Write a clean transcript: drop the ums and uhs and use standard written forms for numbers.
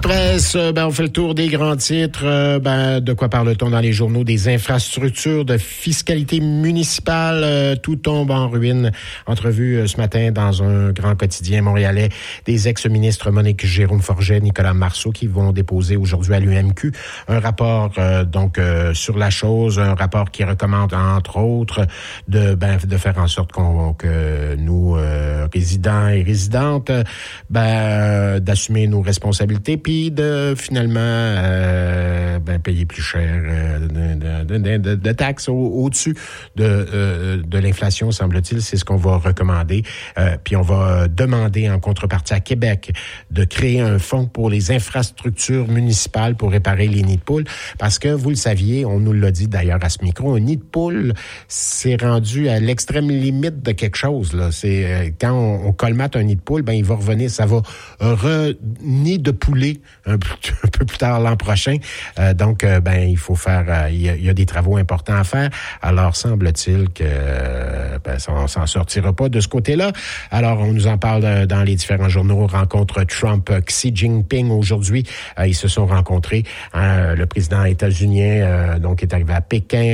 presse, on fait le tour des grands titres. De quoi parle-t-on dans les journaux? Des infrastructures, de fiscalité municipale. Tout tombe en ruine. Entrevue ce matin dans un grand quotidien montréalais des ex-ministres Monique Jérôme-Forget, Nicolas Marceau, qui vont déposer aujourd'hui à l'UMQ un rapport sur la chose, un rapport qui recommande entre autres de faire en sorte que nous, résidents et résidentes, d'assumer nos responsabilités, puis de finalement payer plus cher de taxes au-dessus de l'inflation, semble-t-il. C'est ce qu'on va recommander. Puis on va demander en contrepartie à Québec de créer un fonds pour les infrastructures municipales pour réparer les nids de poules. Parce que, vous le saviez, on nous l'a dit d'ailleurs à ce micro, un nid de poule, c'est rendu à l'extrême limite de quelque chose, là. C'est quand on colmate un nid de poule, il va revenir, ça va nid de poulet un peu plus tard l'an prochain. Il faut faire, il y a des travaux importants à faire. Alors, semble-t-il que on s'en sortira pas de ce côté-là. Alors, on nous en parle dans les différents journaux. Rencontre Trump, Xi Jinping aujourd'hui. Ils se sont rencontrés. Le président états-unien est arrivé à Pékin.